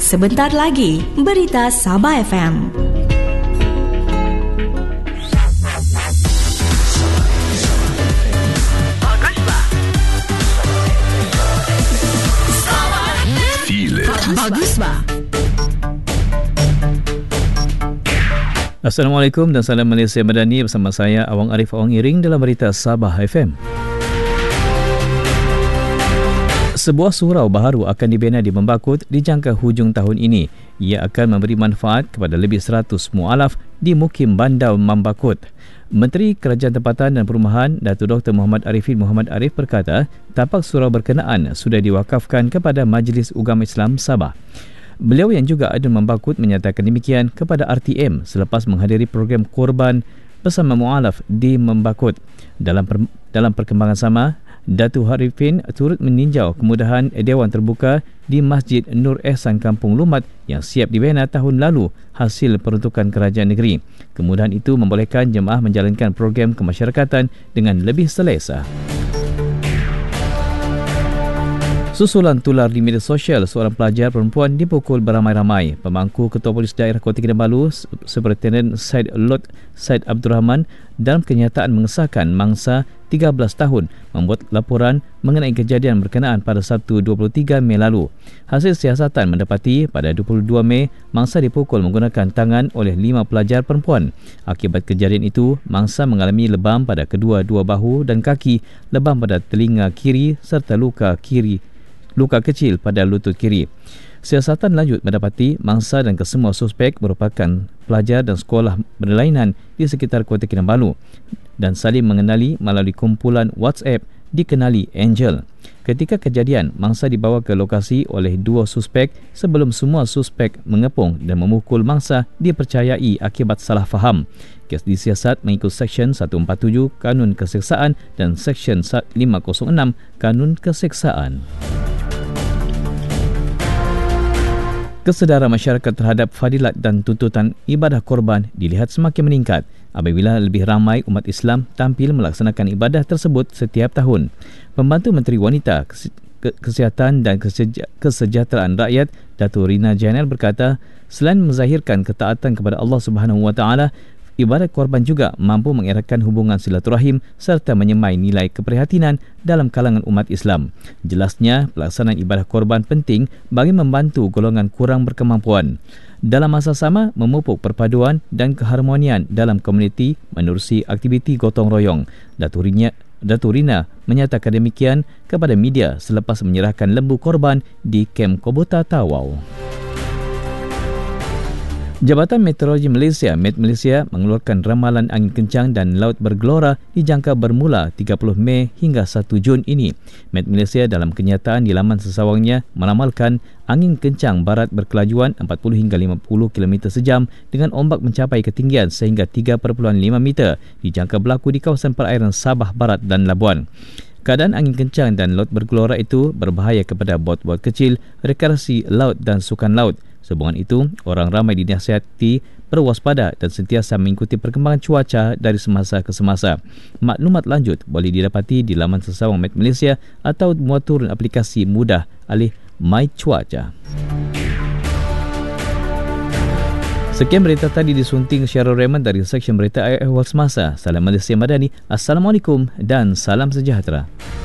Sebentar lagi, Berita Sabah FM. Baguslah. Assalamualaikum dan salam Malaysia Madani, bersama saya Awang Arif Awang Iring dalam Berita Sabah FM. Sebuah surau baharu akan dibina di Membakut dijangka hujung tahun ini. Ia akan memberi manfaat kepada lebih 100 mualaf di Mukim Bandar Membakut. Menteri Kerajaan Tempatan dan Perumahan Datuk Dr. Muhammad Arifin Muhammad Arif berkata, tapak surau berkenaan sudah diwakafkan kepada Majlis Ugama Islam Sabah. Beliau yang juga ada Membakut menyatakan demikian kepada RTM selepas menghadiri program korban bersama mualaf di Membakut. Dalam perkembangan sama, Datuk Arifin turut meninjau kemudahan Dewan Terbuka di Masjid Nur Ehsan Kampung Lumat yang siap dibina tahun lalu hasil peruntukan kerajaan negeri. Kemudahan itu membolehkan jemaah menjalankan program kemasyarakatan dengan lebih selesa. Susulan tular di media sosial, seorang pelajar perempuan dipukul beramai-ramai. Pemangku Ketua Polis Daerah Kota Kinabalu, Superintendent Said Abdul Rahman, dalam kenyataan mengesahkan mangsa 13 tahun membuat laporan mengenai kejadian berkenaan pada Sabtu 23 Mei lalu. Hasil siasatan mendapati pada 22 Mei, mangsa dipukul menggunakan tangan oleh 5 pelajar perempuan. Akibat kejadian itu, mangsa mengalami lebam pada kedua-dua bahu dan kaki, lebam pada telinga kiri serta luka kecil pada lutut kiri. Siasatan lanjut mendapati mangsa dan kesemua suspek merupakan pelajar dan sekolah berlainan di sekitar Kota Kinabalu dan saling mengenali melalui kumpulan WhatsApp dikenali Angel. Ketika kejadian, mangsa dibawa ke lokasi oleh 2 suspek sebelum semua suspek mengepung dan memukul mangsa dipercayai akibat salah faham. Kes disiasat mengikut Seksyen 147 Kanun Keseksaan dan Seksyen 506 Kanun Keseksaan. Kesedaran masyarakat terhadap fadilat dan tuntutan ibadah korban dilihat semakin meningkat apabila lebih ramai umat Islam tampil melaksanakan ibadah tersebut setiap tahun. Pembantu Menteri Wanita, Kesihatan dan Kesejahteraan Rakyat, Datuk Rina Jainal berkata, selain menzahirkan ketaatan kepada Allah Subhanahu Wa Taala, ibadat korban juga mampu mengeratkan hubungan silaturahim serta menyemai nilai keprihatinan dalam kalangan umat Islam. Jelasnya, pelaksanaan ibadah korban penting bagi membantu golongan kurang berkemampuan. Dalam masa sama, memupuk perpaduan dan keharmonian dalam komuniti menerusi aktiviti gotong royong. Datuk Rina menyatakan demikian kepada media selepas menyerahkan lembu korban di Kem Kobota Tawau. Jabatan Meteorologi Malaysia, Met Malaysia, mengeluarkan ramalan angin kencang dan laut bergelora dijangka bermula 30 Mei hingga 1 Jun ini. Met Malaysia dalam kenyataan di laman sesawangnya meramalkan angin kencang barat berkelajuan 40 hingga 50 km sejam dengan ombak mencapai ketinggian sehingga 3.5 meter dijangka berlaku di kawasan perairan Sabah Barat dan Labuan. Keadaan angin kencang dan laut bergelora itu berbahaya kepada bot-bot kecil, rekreasi laut dan sukan laut. Sehubungan itu, orang ramai dinasihati berwaspada dan sentiasa mengikuti perkembangan cuaca dari semasa ke semasa. Maklumat lanjut boleh didapati di laman sesawang Met Malaysia atau muat turun aplikasi mudah alih My Cuaca. Sekian berita tadi disunting Syarul Rahman dari Seksyen Berita Awal Semasa. Salam Malaysia Madani. Assalamualaikum dan salam sejahtera.